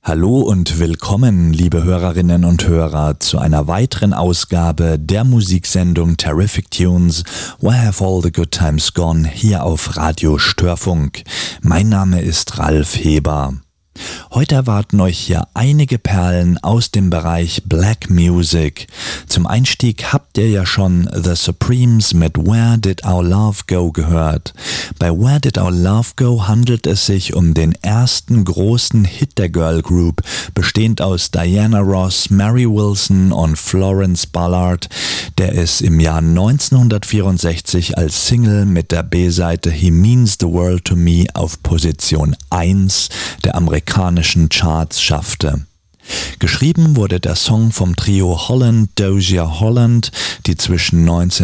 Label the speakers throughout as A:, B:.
A: Hallo und willkommen, liebe Hörerinnen und Hörer, zu einer weiteren Ausgabe der Musiksendung Terrific Tunes, Where Have All the Good Times Gone, hier auf Radio Störfunk. Mein Name ist Ralf Heber. Heute erwarten euch hier einige Perlen aus dem Bereich Black Music. Zum Einstieg habt ihr ja schon The Supremes mit Where Did Our Love Go gehört. Bei Where Did Our Love Go handelt es sich um den ersten großen Hit der Girl Group, bestehend aus Diana Ross, Mary Wilson und Florence Ballard, der es im Jahr 1964 als Single mit der B-Seite He Means the World to Me auf Position 1 der amerikanischen Charts schaffte. Geschrieben wurde der Song vom Trio Holland Dozier Holland, die zwischen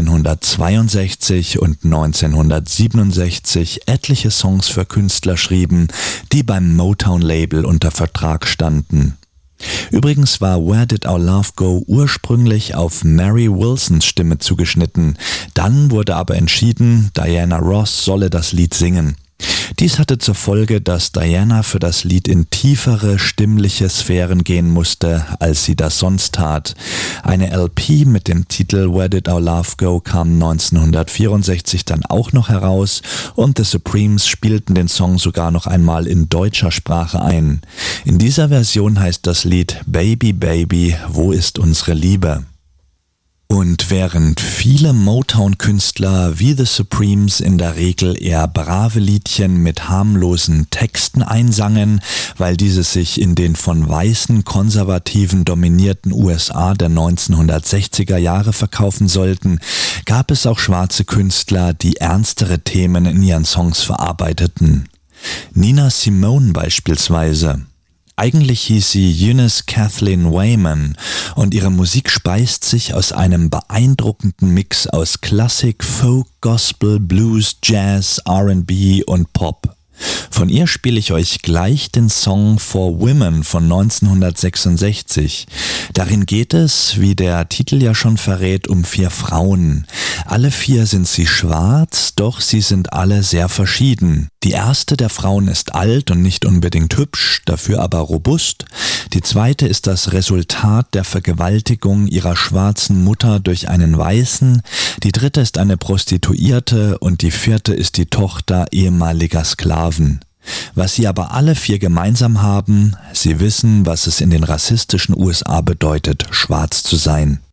A: 1962 und 1967 etliche Songs für Künstler schrieben, die beim Motown-Label unter Vertrag standen. Übrigens war Where Did Our Love Go ursprünglich auf Mary Wilsons Stimme zugeschnitten, dann wurde aber entschieden, Diana Ross solle das Lied singen. Dies hatte zur Folge, dass Diana für das Lied in tiefere stimmliche Sphären gehen musste, als sie das sonst tat. Eine LP mit dem Titel Where Did Our Love Go kam 1964 dann auch noch heraus und The Supremes spielten den Song sogar noch einmal in deutscher Sprache ein. In dieser Version heißt das Lied Baby Baby, wo ist unsere Liebe? Und während viele Motown-Künstler wie The Supremes in der Regel eher brave Liedchen mit harmlosen Texten einsangen, weil diese sich in den von weißen Konservativen dominierten USA der 1960er Jahre verkaufen sollten, gab es auch schwarze Künstler, die ernstere Themen in ihren Songs verarbeiteten. Nina Simone beispielsweise. Eigentlich hieß sie Eunice Kathleen Wayman und ihre Musik speist sich aus einem beeindruckenden Mix aus Klassik, Folk, Gospel, Blues, Jazz, R&B und Pop. Von ihr spiele ich euch gleich den Song For Women von 1966. Darin geht es, wie der Titel ja schon verrät, um 4 Frauen. Alle 4 sind sie schwarz, doch sie sind alle sehr verschieden. Die erste der Frauen ist alt und nicht unbedingt hübsch, dafür aber robust. Die zweite ist das Resultat der Vergewaltigung ihrer schwarzen Mutter durch einen Weißen. Die dritte ist eine Prostituierte und die vierte ist die Tochter ehemaliger Sklaven. Was sie aber alle 4 gemeinsam haben, sie wissen, was es in den rassistischen USA bedeutet, schwarz zu sein.